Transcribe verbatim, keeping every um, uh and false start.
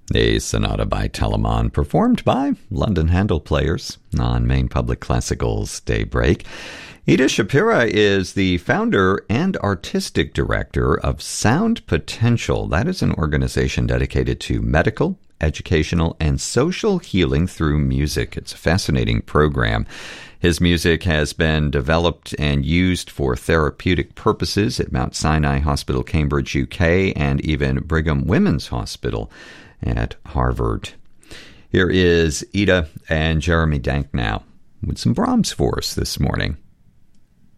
A sonata by Telemann, performed by London Handel Players on Maine Public Classical's Daybreak. Ida Shapira is the founder and artistic director of Sound Potential. That is an organization dedicated to medical, educational, and social healing through music. It's a fascinating program. His music has been developed and used for therapeutic purposes at Mount Sinai Hospital, Cambridge, U K, and even Brigham Women's Hospital at Harvard. Here is Ida and Jeremy Dank now with some Brahms for us this morning.